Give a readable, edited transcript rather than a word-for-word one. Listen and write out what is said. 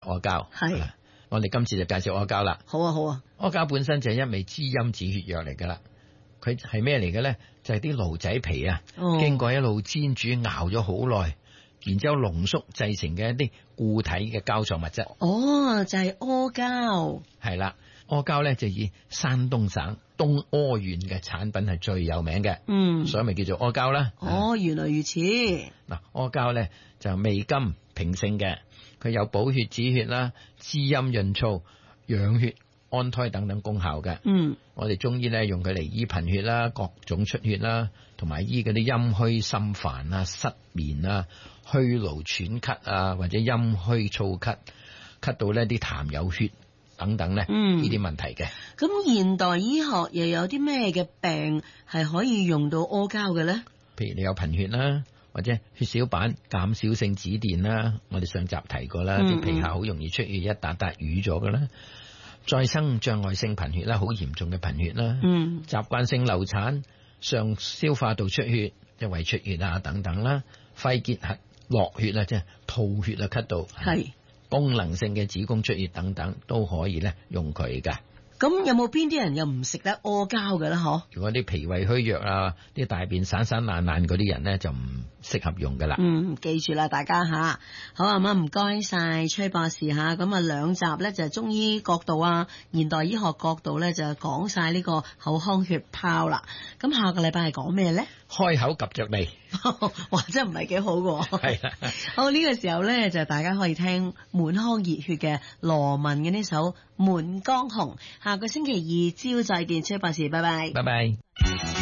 阿膠。 係我哋今次就介紹阿膠啦。 好啊好啊， 阿膠本身就係一味滋陰止血藥嚟噶啦。佢係咩嚟嘅咧？就係啲驢仔皮啊，經過一路煎煮熬咗好耐，然之後濃縮製成嘅一啲固體嘅膠狀物質。 哦，就係阿膠。 係啦，阿膠咧就以山東省東阿縣嘅產品係最有名嘅，所以咪叫做阿膠啦。 哦，原來如此。 嗱，阿膠咧就味甘平性嘅，佢有補血止血啦、滋陰潤燥、養血安胎等等功效嘅。我哋中醫咧用佢嚟醫貧血啦、各種出血啦，同埋醫嗰啲陰虛心煩啊、失眠啊、虛勞喘咳啊，或者陰虛燥咳，咳到呢啲痰有血等等咧，呢啲問題嘅。 咁現代醫學又有啲咩嘅病係可以用到阿膠嘅咧？ 譬如你有貧血啦，或者血小板減少性紫癜啦，我哋上集提過啦，啲皮下好容易出血，一笪笪瘀咗噶啦。再生障礙性貧血啦，好嚴重嘅貧血啦，習慣性流產、上消化道出血，即係胃出血啊等等啦，肺結核落血啊，即係吐血啊，咳到，係功能性嘅子宮出血等等都可以咧用佢噶。 咁有冇邊啲人又唔食得阿膠嘅咧？嗬？ 如果啲脾胃虛弱啊，啲大便散散爛爛嗰啲人咧，就唔適合用噶啦。 記住啦，大家吓，好啊，咁唔該晒崔博士吓。咁啊兩集咧就係中醫角度啊，現代醫學角度咧就講晒呢個口腔血泡啦。咁下個禮拜係講咩咧？ 開口及着脷， 哇，真係唔係幾好嘅。 係啦， 好，呢個時候咧就大家可以聽滿腔熱血嘅羅文嘅呢首《滿江紅》。下個星期二朝再見，崔博士，拜拜。 拜拜。